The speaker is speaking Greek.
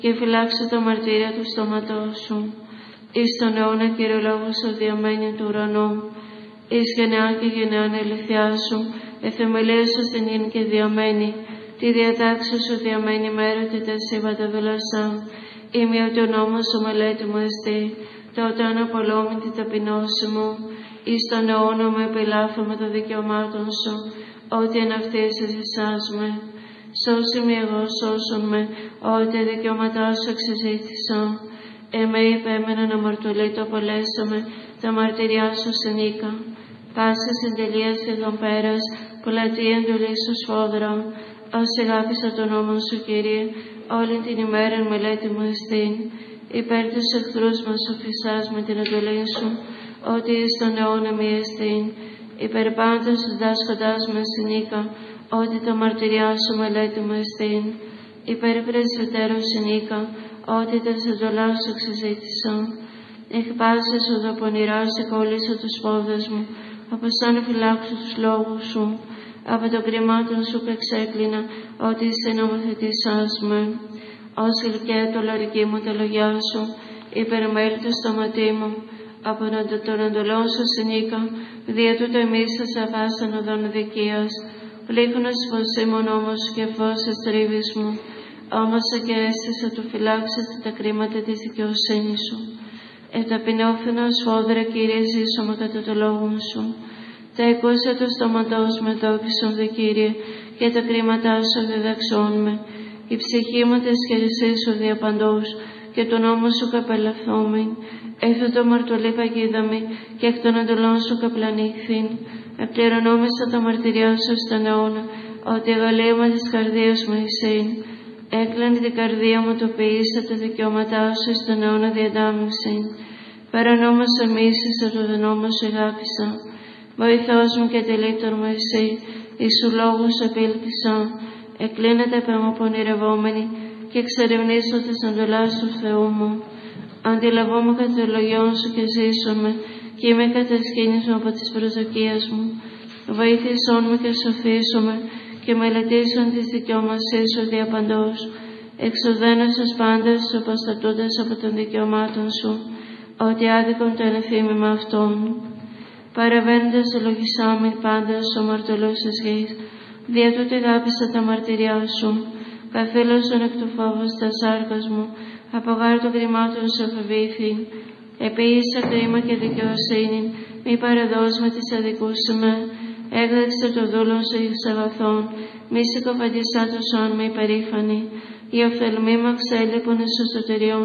και φυλάξε τα μαρτύρια του στόματός σου. Εις τον αιώνα, Κύριε λόγος σου διαμένει του ουρανού, εις γενεά και γενεάν ελευθιά σου, εθεμελία σου στην ίν και διαμένει, τη διατάξη σου διαμένει με έρωτητα σύμπατα δουλασσά, είμαι ότι ο νόμος σου μελέτη μου εστί, τότε αναπολόμη την ταπεινώση μου, εις τον αιώνα με επιλάφω με των δικαιωμάτων σου, ότι εν αυτής εσυσάς με. Σώσε με εγώ, σώσον με, ότι τα δικαιώματά σου εξεζήτησα. Εμέ υπέμεναν αμαρτωλή το απολέσαμε, τα μαρτυριά σου συνήκα. Πάσης εντελείας και τον πέρας, πλατεία εντολή σου σφόδρα. Ως αγάπησα τον νόμο σου, Κύριε, όλη την ημέρα μελέτη μου εστίν. Υπέρ τους εχθρούς μας σου φυσάς με την εντολή σου, ότι εις τον αιώνα μη εστίν. Υπέρ πάντως διδάσκοντάς με συνήκα, ότι τα μαρτυριά σου μελέτη μου εστίν. Υπέρ πρεσβυτέρου συνήκα, ότι τα εντολά σου εξεζήτησα. Εκ πάσης σου τα πονηρά σε κόλλησα τους πόδες μου, από σαν φυλάξω τους λόγους σου, από το κρυμάτων σου που εξέκλεινα, ότι σε νομοθετήσας με. Ως γλυκαία το λαρική μου τα λογιά σου, υπερμέλει το στόματί μου, από τον εντολών σου συνήκα, δια τούτο εμείς σας αβάσαν οδόν δικίας, πλήχνος πως ήμουν όμως και φως εστρίβης μου, όμως και αίσθησα του φυλάξετε τα κρίματα της δικαιοσύνης σου. Εταπεινώθηνα σφόδρα, Κύριε, ζήσομαι κατά το λόγο σου. Τα ακούσα το στόματός με δόκισον δε, Κύριε, και τα κρίματά σου διδαξών με. Η ψυχή μου τες χερισές σου διαπαντός, και τον νόμο σου καπελαθόμην. Έθω το μαρτωλή παγίδαμη, και εκ των εντολών σου καπλανήχθην. Επληρωνόμεσα τα μαρτυριά σου στον αιώνα, ότι αγαλίωμα της καρδίας μου εισήν. Έκλανε την καρδία μου το ποιήσα τα δικαιώματά σου στον αιώνα διαντάμευσιν. Παρανόμως αμίσησα το δενόμο σου αγάπησα. Βοηθός μου και τελείπτωρ μου εσύ, εις σου λόγους επήλπισα. Εκλίνεται επέμω πονηρευόμενη και εξερευνήσω τις εντολάς του Θεού μου. Αντιλαβόμαι κατά το λογιόν σου και ζήσομαι, και είμαι κατασκήνισμα από τις προσδοκίες μου. Βοήθησόν με και σωθήσομαι, και μελετήσουν τις δικαιωμασίες σου διαπαντός. Εξοδένωσες πάντες σου αποστατούντας από των δικαιωμάτων σου, ότι άδικον το ενεθύμημα αυτών. Παραβαίνοντας λογισάμιν πάντες ο μαρτωλός της γης, δια τούτη αγάπησα τα μαρτυριά σου. Καθήλωσον εκ του φόβου στα σάρκας μου, από γάρ των κρυμάτων σου φοβήθη. Επίησα κρίμα και δικαιοσύνη, μη παρεδώς με τις αδικούσουμε. Έγλεξε το δούλον σου εις αγαθών, μη συκοφαντισά το σόν με υπερήφανη. Οι οφθαλμοί μου εξέλιπουν εις το σωτηριόν